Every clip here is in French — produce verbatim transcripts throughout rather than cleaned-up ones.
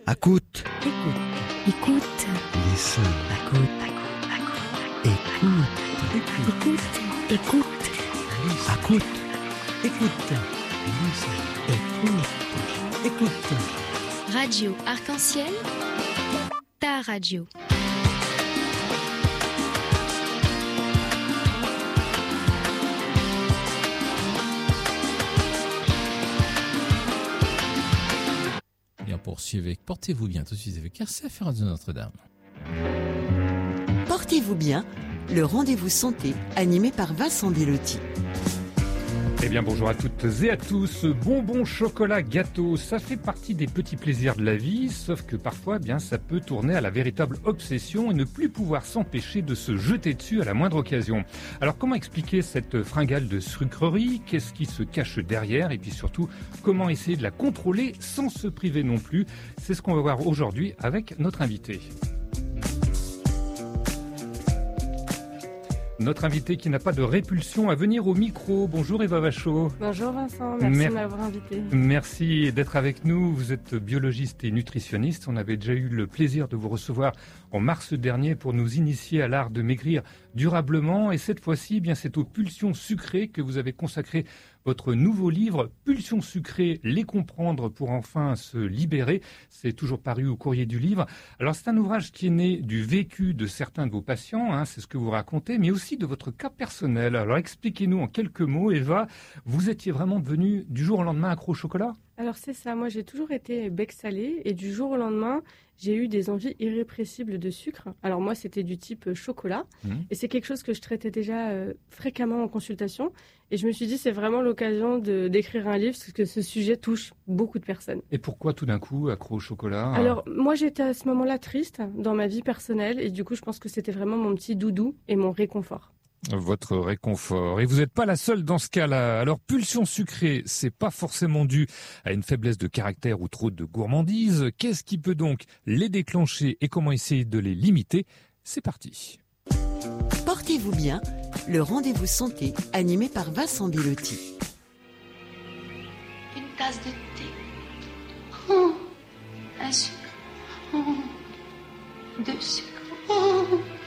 Écoute. Écoute. Écoute. Listen. Écoute. Écoute. Écoute. Écoute. Écoute. Écoute. Listen. Écoute. Écoute. Radio Arc-en-Ciel, ta radio. Et on poursuit avec Portez-vous bien tout de suite avec R C F Radio Notre-Dame. Portez-vous bien, le rendez-vous santé animé par Vincent Bellotti. Eh bien bonjour à toutes et à tous, bonbons, chocolat, gâteau, ça fait partie des petits plaisirs de la vie, sauf que parfois eh bien ça peut tourner à la véritable obsession et ne plus pouvoir s'empêcher de se jeter dessus à la moindre occasion. Alors comment expliquer cette fringale de sucrerie? Qu'est-ce qui se cache derrière? Et puis surtout, comment essayer de la contrôler sans se priver non plus? C'est ce qu'on va voir aujourd'hui avec notre invité. Notre invité qui n'a pas de répulsion à venir au micro. Bonjour Eva Vachot. Bonjour Vincent, merci Mer- de m'avoir invité. Merci d'être avec nous. Vous êtes biologiste et nutritionniste. On avait déjà eu le plaisir de vous recevoir en mars dernier pour nous initier à l'art de maigrir durablement. Et cette fois-ci, eh bien, c'est aux pulsions sucrées que vous avez consacré votre nouveau livre, Pulsions sucrées, les comprendre pour enfin se libérer. C'est toujours paru au courrier du livre. Alors, c'est un ouvrage qui est né du vécu de certains de vos patients, hein, c'est ce que vous racontez, mais aussi de votre cas personnel. Alors, expliquez-nous en quelques mots, Eva, vous étiez vraiment devenu du jour au lendemain accro au chocolat ? Alors c'est ça, moi j'ai toujours été bec salé et du jour au lendemain, j'ai eu des envies irrépressibles de sucre. Alors moi c'était du type chocolat mmh. et c'est quelque chose que je traitais déjà euh, fréquemment en consultation et je me suis dit c'est vraiment l'occasion de, d'écrire un livre parce que ce sujet touche beaucoup de personnes. Et pourquoi tout d'un coup accro au chocolat ? Alors moi j'étais à ce moment-là triste dans ma vie personnelle et du coup je pense que c'était vraiment mon petit doudou et mon réconfort. Votre réconfort. Et vous n'êtes pas la seule dans ce cas-là. Alors, pulsion sucrée, c'est pas forcément dû à une faiblesse de caractère ou trop de gourmandise. Qu'est-ce qui peut donc les déclencher et comment essayer de les limiter ? C'est parti. Portez-vous bien, le rendez-vous santé animé par Vincent Bellotti. Une tasse de thé. Oh, un sucre. Oh, deux sucres. Oh.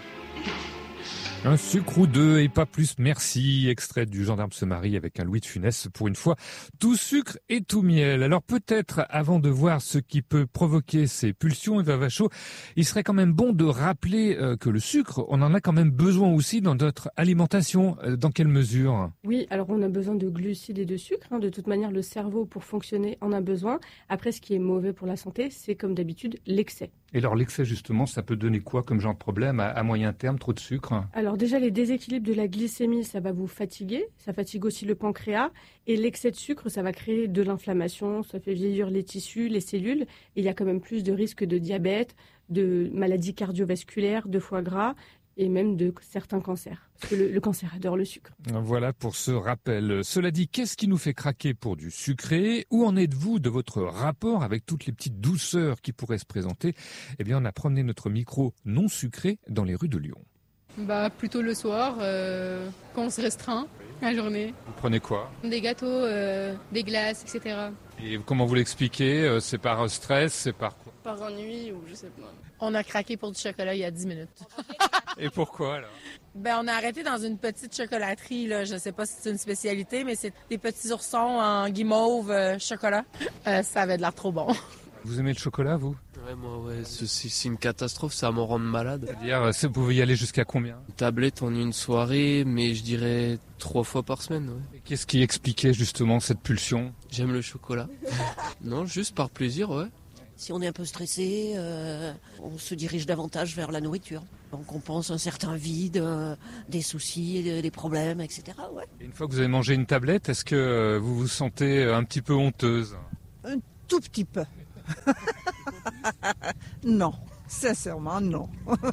Un sucre ou deux et pas plus, merci. Extrait du Gendarme se marie avec un Louis de Funès. Pour une fois, tout sucre et tout miel. Alors peut-être, avant de voir ce qui peut provoquer ces pulsions, Eva Vachot, il serait quand même bon de rappeler euh, que le sucre, on en a quand même besoin aussi dans notre alimentation. Euh, dans quelle mesure ? Oui, alors on a besoin de glucides et de sucre. Hein. De toute manière, le cerveau, pour fonctionner, en a besoin. Après, ce qui est mauvais pour la santé, c'est comme d'habitude l'excès. Et alors l'excès, justement, ça peut donner quoi comme genre de problème à, à moyen terme, trop de sucre ? Alors déjà, les déséquilibres de la glycémie, ça va vous fatiguer. Ça fatigue aussi le pancréas. Et l'excès de sucre, ça va créer de l'inflammation. Ça fait vieillir les tissus, les cellules. Et il y a quand même plus de risques de diabète, de maladies cardiovasculaires, de foie gras et même de certains cancers. Parce que le, le cancer adore le sucre. Voilà pour ce rappel. Cela dit, qu'est-ce qui nous fait craquer pour du sucré ? Où en êtes-vous de votre rapport avec toutes les petites douceurs qui pourraient se présenter ? Eh bien, on a promené notre micro non sucré dans les rues de Lyon. Bah, plutôt le soir, euh, quand on se restreint la journée. Vous prenez quoi ? Des gâteaux, euh, des glaces, et cetera. Et comment vous l'expliquez ? C'est par stress, c'est par quoi ? Par ennui ou je sais pas. On a craqué pour du chocolat il y a dix minutes. Et pourquoi, alors? Ben, on a arrêté dans une petite chocolaterie, là. Je sais pas si c'est une spécialité, mais c'est des petits oursons en guimauve euh, chocolat. Euh, ça avait de l'air trop bon. Vous aimez le chocolat, vous? Ouais, moi, ouais. C'est, c'est une catastrophe, ça va m'en rendre malade. C'est-à-dire, vous pouvez y aller jusqu'à combien? Une tablette en une soirée, mais je dirais trois fois par semaine, ouais. Et qu'est-ce qui expliquait justement cette pulsion? J'aime le chocolat. Non, juste par plaisir, ouais. Si on est un peu stressé, euh, on se dirige davantage vers la nourriture. Donc on pense un certain vide, euh, des soucis, des problèmes, et cetera. Ouais. Et une fois que vous avez mangé une tablette, est-ce que vous vous sentez un petit peu honteuse? Un tout petit peu. Non, sincèrement non.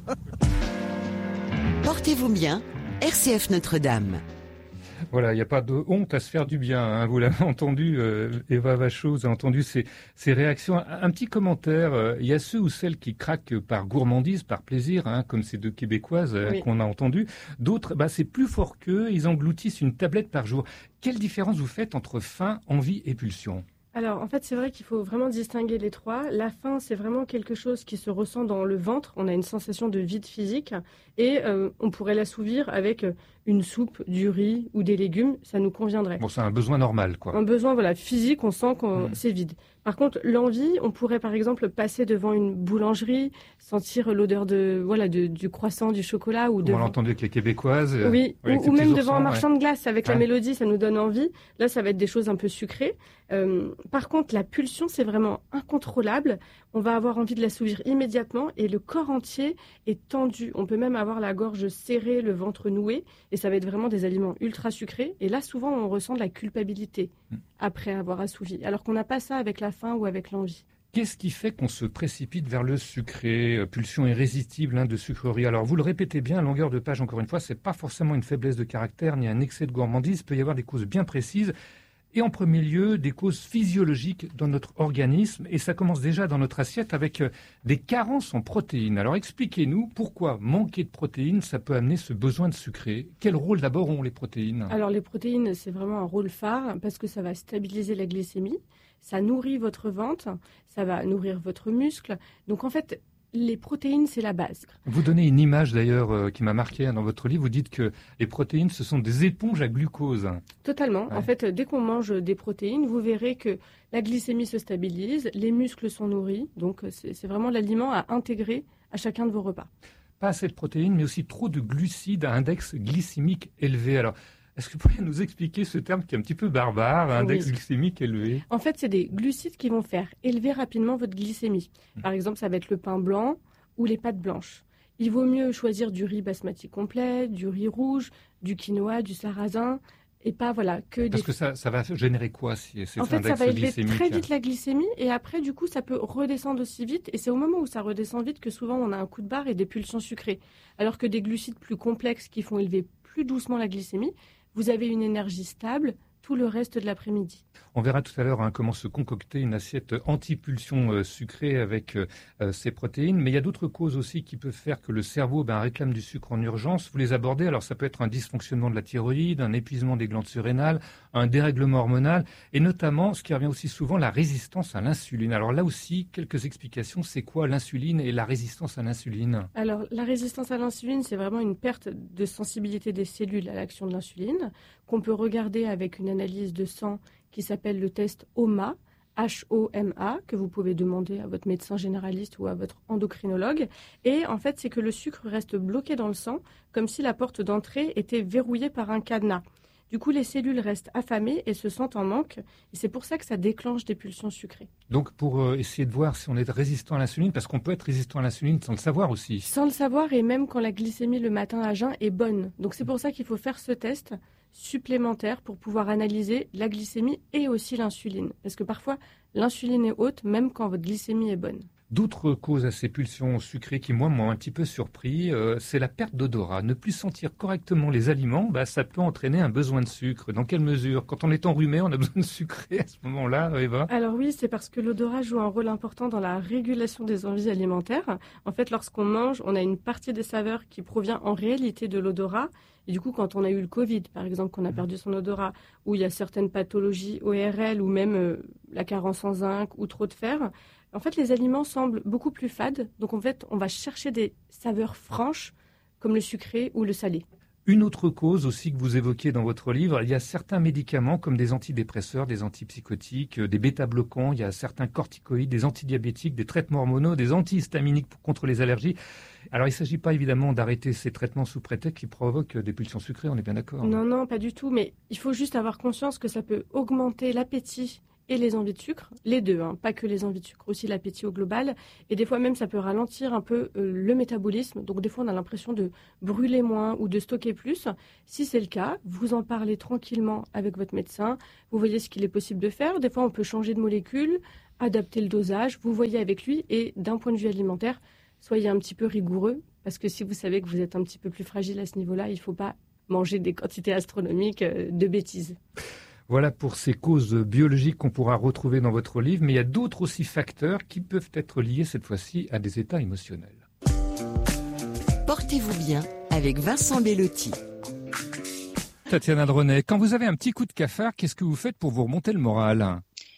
Portez-vous bien, R C F Notre-Dame. Voilà, il n'y a pas de honte à se faire du bien, hein. Vous l'avez entendu, euh, Eva Vachot, vous avez entendu ces, ces réactions. Un, un petit commentaire, euh, il y a ceux ou celles qui craquent par gourmandise, par plaisir, hein, comme ces deux Québécoises euh, oui. qu'on a entendues. D'autres, bah, c'est plus fort qu'eux, ils engloutissent une tablette par jour. Quelle différence vous faites entre faim, envie et pulsion ? Alors, en fait, c'est vrai qu'il faut vraiment distinguer les trois. La faim, c'est vraiment quelque chose qui se ressent dans le ventre. On a une sensation de vide physique et euh, on pourrait l'assouvir avec une soupe, du riz ou des légumes. Ça nous conviendrait. Bon, c'est un besoin normal, quoi. Un besoin voilà, physique, on sent que Mmh. c'est vide. Par contre, l'envie, on pourrait par exemple passer devant une boulangerie, sentir l'odeur de, voilà, de, du croissant, du chocolat. Ou Comme devant... on l'a entendu avec les Québécoises. euh, Oui, avec ou, ces ou petits même oursons, devant un marchand ouais. de glace avec la Ouais. mélodie, ça nous donne envie. Là, ça va être des choses un peu sucrées. Euh, par contre, la pulsion, c'est vraiment incontrôlable. On va avoir envie de l'assouvir immédiatement et le corps entier est tendu. On peut même avoir la gorge serrée, le ventre noué et ça va être vraiment des aliments ultra sucrés. Et là, souvent, on ressent de la culpabilité Mm. après avoir assouvi, alors qu'on n'a pas ça avec la faim ou avec l'envie. Qu'est-ce qui fait qu'on se précipite vers le sucré, euh, pulsion irrésistible hein, de sucrerie? Alors vous le répétez bien, à longueur de page encore une fois, c'est pas forcément une faiblesse de caractère ni un excès de gourmandise, il peut y avoir des causes bien précises. Et en premier lieu, des causes physiologiques dans notre organisme. Et ça commence déjà dans notre assiette avec euh, des carences en protéines. Alors expliquez-nous pourquoi manquer de protéines, ça peut amener ce besoin de sucré. Quel rôle d'abord ont les protéines? Alors les protéines, c'est vraiment un rôle phare parce que ça va stabiliser la glycémie, ça nourrit votre ventre, ça va nourrir votre muscle. Donc en fait, les protéines, c'est la base. Vous donnez une image d'ailleurs euh, qui m'a marqué hein, dans votre livre. Vous dites que les protéines, ce sont des éponges à glucose. Totalement. Ouais. En fait, dès qu'on mange des protéines, vous verrez que la glycémie se stabilise, les muscles sont nourris. Donc c'est c'est vraiment l'aliment à intégrer à chacun de vos repas. Pas assez de protéines, mais aussi trop de glucides à index glycémique élevé. Alors, est-ce que vous pourriez nous expliquer ce terme qui est un petit peu barbare, index Oui. glycémique élevé? En fait, c'est des glucides qui vont faire élever rapidement votre glycémie. Par exemple, ça va être le pain blanc ou les pâtes blanches. Il vaut mieux choisir du riz basmati complet, du riz rouge, du quinoa, du sarrasin, et pas voilà que des... Parce que ça, ça va générer quoi si cet En fait, ça index va élever glycémique? très vite la glycémie et après, du coup, ça peut redescendre aussi vite. Et c'est au moment où ça redescend vite que souvent on a un coup de barre et des pulsions sucrées. Alors que des glucides plus complexes qui font élever plus doucement la glycémie, vous avez une énergie stable tout le reste de l'après-midi. On verra tout à l'heure hein, comment se concocter une assiette anti-pulsion euh, sucrée avec euh, euh, ces protéines. Mais il y a d'autres causes aussi qui peuvent faire que le cerveau ben, réclame du sucre en urgence. Vous les abordez. Alors ça peut être un dysfonctionnement de la thyroïde, un épuisement des glandes surrénales, un dérèglement hormonal et notamment, ce qui revient aussi souvent, la résistance à l'insuline. Alors là aussi, quelques explications. C'est quoi l'insuline et la résistance à l'insuline? Alors, la résistance à l'insuline, c'est vraiment une perte de sensibilité des cellules à l'action de l'insuline qu'on peut regarder avec une analyse de sang qui s'appelle le test O M A, H O M A, que vous pouvez demander à votre médecin généraliste ou à votre endocrinologue. Et en fait, c'est que le sucre reste bloqué dans le sang, comme si la porte d'entrée était verrouillée par un cadenas. Du coup, les cellules restent affamées et se sentent en manque. Et c'est pour ça que ça déclenche des pulsions sucrées. Donc, pour euh, essayer de voir si on est résistant à l'insuline, parce qu'on peut être résistant à l'insuline sans le savoir aussi. Sans le savoir, et même quand la glycémie le matin à jeun est bonne. Donc c'est pour ça qu'il faut faire ce test supplémentaire pour pouvoir analyser la glycémie et aussi l'insuline. Parce que parfois, l'insuline est haute même quand votre glycémie est bonne. D'autres causes à ces pulsions sucrées qui, moi, m'ont un petit peu surpris, euh, c'est la perte d'odorat. Ne plus sentir correctement les aliments, bah, ça peut entraîner un besoin de sucre. Dans quelle mesure? Quand on est enrhumé, on a besoin de sucrer à ce moment-là, Eva? Alors oui, c'est parce que l'odorat joue un rôle important dans la régulation des envies alimentaires. En fait, lorsqu'on mange, on a une partie des saveurs qui provient en réalité de l'odorat. Et du coup, quand on a eu le Covid, par exemple, qu'on a perdu son odorat, ou il y a certaines pathologies O R L, ou même euh, la carence en zinc, ou trop de fer, en fait, les aliments semblent beaucoup plus fades. Donc, en fait, on va chercher des saveurs franches, comme le sucré ou le salé. Une autre cause aussi que vous évoquez dans votre livre, il y a certains médicaments comme des antidépresseurs, des antipsychotiques, des bêta-bloquants, il y a certains corticoïdes, des antidiabétiques, des traitements hormonaux, des antihistaminiques contre les allergies. Alors, il ne s'agit pas évidemment d'arrêter ces traitements sous prétexte qui provoquent des pulsions sucrées, on est bien d'accord? Non, non, pas du tout. Mais il faut juste avoir conscience que ça peut augmenter l'appétit et les envies de sucre, les deux, hein, pas que les envies de sucre, aussi l'appétit au global. Et des fois même, ça peut ralentir un peu euh, le métabolisme. Donc des fois, on a l'impression de brûler moins ou de stocker plus. Si c'est le cas, vous en parlez tranquillement avec votre médecin. Vous voyez ce qu'il est possible de faire. Des fois, on peut changer de molécule, adapter le dosage. Vous voyez avec lui. Et d'un point de vue alimentaire, soyez un petit peu rigoureux. Parce que si vous savez que vous êtes un petit peu plus fragile à ce niveau-là, il ne faut pas manger des quantités astronomiques euh, de bêtises. Voilà pour ces causes biologiques qu'on pourra retrouver dans votre livre, mais il y a d'autres aussi facteurs qui peuvent être liés cette fois-ci à des états émotionnels. Portez-vous bien avec Vincent Bellotti. Tatiana Dronet, quand vous avez un petit coup de cafard, qu'est-ce que vous faites pour vous remonter le moral?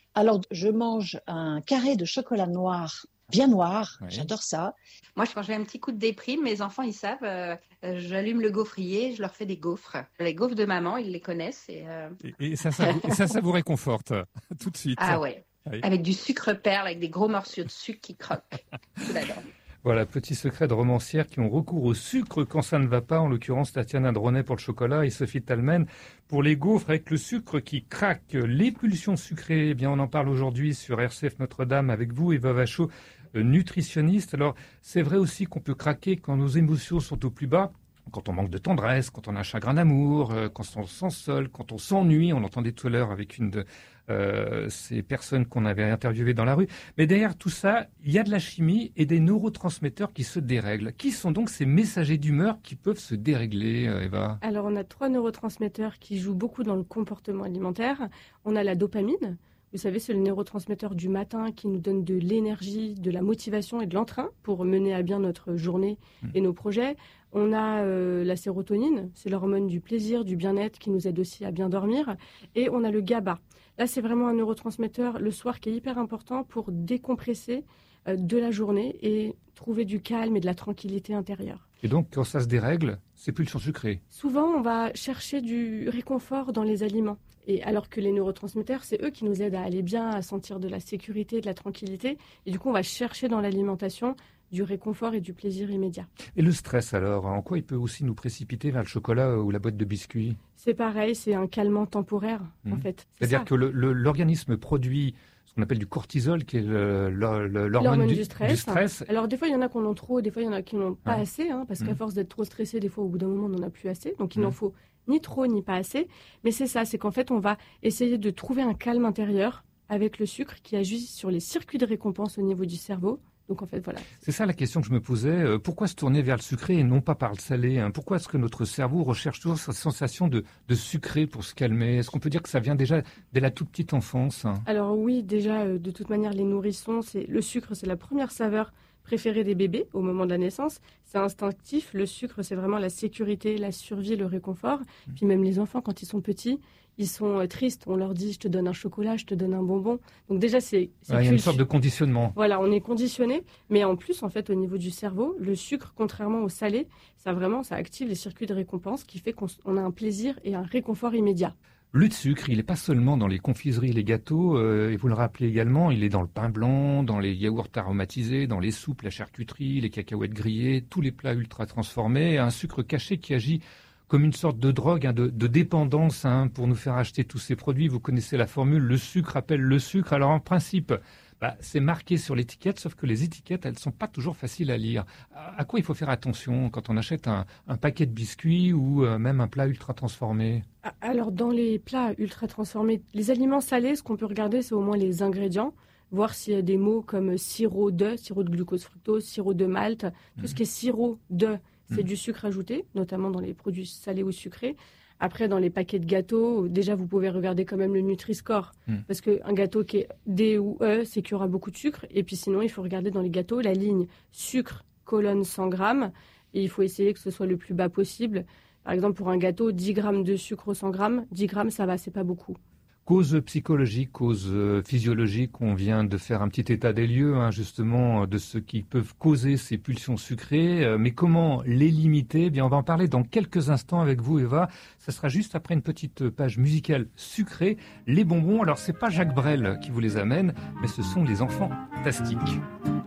Alors, je mange un carré de chocolat noir, bien noir, Oui. j'adore ça. Moi, quand j'ai un petit coup de déprime, mes enfants, ils savent, euh, euh, j'allume le gaufrier, je leur fais des gaufres. Les gaufres de maman, ils les connaissent. Et, euh... Et, et ça, ça, vous, et ça, ça vous réconforte tout de suite. Ah ouais, Oui. avec du sucre perle, avec des gros morceaux de sucre qui croquent. Je l'adore. Voilà, petit secret de romancières qui ont recours au sucre quand ça ne va pas, en l'occurrence Tatiana Dronet pour le chocolat et Sophie Talmen pour les gaufres avec le sucre qui craque. Les pulsions sucrées, eh bien on en parle aujourd'hui sur R C F Notre-Dame avec vous, Eva Vachot, nutritionniste. Alors c'est vrai aussi qu'on peut craquer quand nos émotions sont au plus bas. Quand on manque de tendresse, quand on a un chagrin d'amour, euh, quand on se sent seul, quand on s'ennuie, on l'entendait tout à l'heure avec une de euh, ces personnes qu'on avait interviewées dans la rue. Mais derrière tout ça, il y a de la chimie et des neurotransmetteurs qui se dérèglent. Qui sont donc ces messagers d'humeur qui peuvent se dérégler, euh, Eva ? Alors on a trois neurotransmetteurs qui jouent beaucoup dans le comportement alimentaire. On a la dopamine. Vous savez, c'est le neurotransmetteur du matin qui nous donne de l'énergie, de la motivation et de l'entrain pour mener à bien notre journée et nos projets. On a euh, la sérotonine, c'est l'hormone du plaisir, du bien-être qui nous aide aussi à bien dormir. Et on a le GABA. Là, c'est vraiment un neurotransmetteur le soir qui est hyper important pour décompresser euh, de la journée et trouver du calme et de la tranquillité intérieure. Et donc, quand ça se dérègle, c'est pulsions sucrées. Souvent, on va chercher du réconfort dans les aliments. Et alors que les neurotransmetteurs, c'est eux qui nous aident à aller bien, à sentir de la sécurité, de la tranquillité. Et du coup, on va chercher dans l'alimentation du réconfort et du plaisir immédiat. Et le stress alors, en quoi il peut aussi nous précipiter vers le chocolat ou la boîte de biscuits ? C'est pareil, c'est un calmant temporaire, mmh. en fait. C'est C'est-à-dire ça. que le, le, l'organisme produit ce qu'on appelle du cortisol, qui est le, le, le, l'hormone du, du, stress. du stress. Alors des fois, il y en a qui en ont trop, des fois, il y en a qui n'en ont pas ouais. assez, hein, parce mmh. qu'à force d'être trop stressé, des fois, au bout d'un moment, on n'en a plus assez. Donc, il mmh. n'en faut ni trop, ni pas assez. Mais c'est ça, c'est qu'en fait, on va essayer de trouver un calme intérieur avec le sucre qui agit sur les circuits de récompense au niveau du cerveau. Donc en fait, voilà. C'est ça la question que je me posais. Pourquoi se tourner vers le sucré et non pas par le salé, hein ? Pourquoi est-ce que notre cerveau recherche toujours cette sensation de, de sucré pour se calmer ? Est-ce qu'on peut dire que ça vient déjà dès la toute petite enfance ? Alors oui, déjà, euh, de toute manière, les nourrissons, c'est le sucre, c'est la première saveur préférée des bébés au moment de la naissance. C'est instinctif. Le sucre, c'est vraiment la sécurité, la survie, le réconfort. Mmh. Puis même les enfants, quand ils sont petits, ils sont euh, tristes. On leur dit, je te donne un chocolat, je te donne un bonbon. Donc déjà, c'est... c'est ouais, il y a une sorte de conditionnement. Voilà, on est conditionné. Mais en plus, en fait, au niveau du cerveau, le sucre, contrairement au salé, ça vraiment, ça active les circuits de récompense qui fait qu'on on a un plaisir et un réconfort immédiat. Le sucre, il n'est pas seulement dans les confiseries et les gâteaux, euh, et vous le rappelez également, il est dans le pain blanc, dans les yaourts aromatisés, dans les soupes, la charcuterie, les cacahuètes grillées, tous les plats ultra transformés, un sucre caché qui agit comme une sorte de drogue, hein, de, de dépendance hein, pour nous faire acheter tous ces produits. Vous connaissez la formule, le sucre appelle le sucre. Alors en principe, bah, c'est marqué sur l'étiquette, sauf que les étiquettes, elles ne sont pas toujours faciles à lire. À, à quoi il faut faire attention quand on achète un, un paquet de biscuits ou euh, même un plat ultra transformé ? Alors, dans les plats ultra transformés, les aliments salés, ce qu'on peut regarder, c'est au moins les ingrédients, voir s'il y a des mots comme sirop de, sirop de glucose fructose, sirop de malt. Tout mmh. ce qui est sirop de, c'est mmh. du sucre ajouté, notamment dans les produits salés ou sucrés. Après, dans les paquets de gâteaux, déjà, vous pouvez regarder quand même le Nutri-Score. Mmh. Parce qu'un gâteau qui est D ou E, c'est qu'il y aura beaucoup de sucre. Et puis sinon, il faut regarder dans les gâteaux la ligne sucre, colonne cent grammes. Et il faut essayer que ce soit le plus bas possible. Par exemple, pour un gâteau, dix grammes de sucre au cent grammes, dix grammes, ça va, c'est pas beaucoup. Cause psychologique, cause physiologique, on vient de faire un petit état des lieux, hein, justement, de ce qui peuvent causer ces pulsions sucrées. Mais comment les limiter ? Eh bien, on va en parler dans quelques instants avec vous, Eva. Ça sera juste après une petite page musicale sucrée. Les bonbons, alors c'est pas Jacques Brel qui vous les amène, mais ce sont les enfants fantastiques.